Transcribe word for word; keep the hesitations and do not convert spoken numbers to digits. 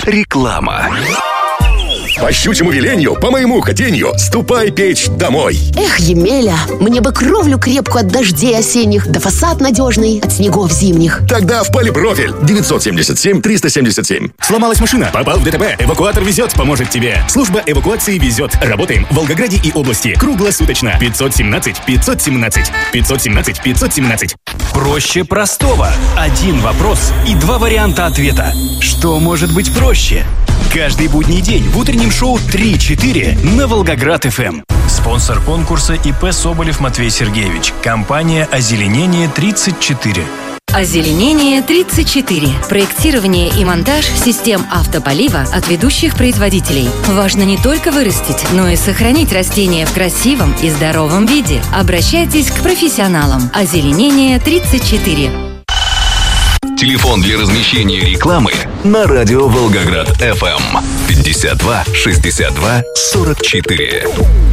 Реклама. По щучьему велению, по моему хотению, ступай печь домой. Эх, Емеля, мне бы кровлю крепкую от дождей осенних, да фасад надежный от снегов зимних. Тогда в Полипрофиль. девятьсот семьдесят семь триста семьдесят семь. Сломалась машина? Попал в ДТП. Эвакуатор везет, поможет тебе. Служба эвакуации везет. Работаем в Волгограде и области. Круглосуточно. пятьсот семнадцать пятьсот семнадцать. пятьсот семнадцать пятьсот семнадцать. Проще простого. Один вопрос и два варианта ответа. Что может быть проще? Каждый будний день в утреннем шоу три-четыре на Волгоград-ФМ. Спонсор конкурса ИП Соболев Матвей Сергеевич. Компания «Озеленение тридцать четыре». Озеленение тридцать четыре. Проектирование и монтаж систем автополива от ведущих производителей. Важно не только вырастить, но и сохранить растения в красивом и здоровом виде. Обращайтесь к профессионалам. Озеленение тридцать четыре. Телефон для размещения рекламы на радио Волгоград ФМ. пятьдесят два шестьдесят два сорок четыре.